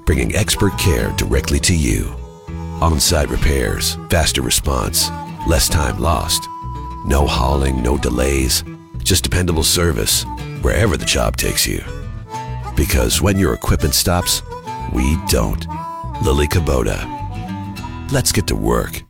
bringing expert care directly to you. On-site repairs, faster response, less time lost. No hauling, no delays, just dependable service wherever the job takes you. Because when your equipment stops, we don't. Lily Kubota. Let's get to work.